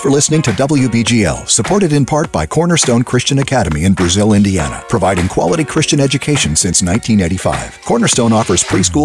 for listening to WBGL, supported in part by Cornerstone Christian Academy in Brazil, Indiana, providing quality Christian education since 1985. Cornerstone offers preschool